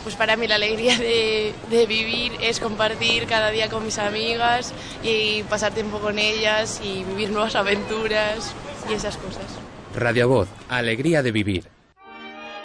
Pues para mí la alegría de vivir es compartir cada día con mis amigas y pasar tiempo con ellas y vivir nuevas aventuras y esas cosas. Radio Voz, alegría de vivir.